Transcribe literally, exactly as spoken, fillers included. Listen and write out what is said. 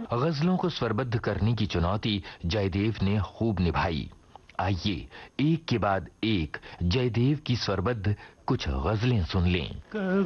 गजलों को स्वरबद्ध करने की चुनौती जयदेव ने खूब निभाई। आइए एक के बाद एक जयदेव की स्वरबद्ध कुछ गजलें सुन लें।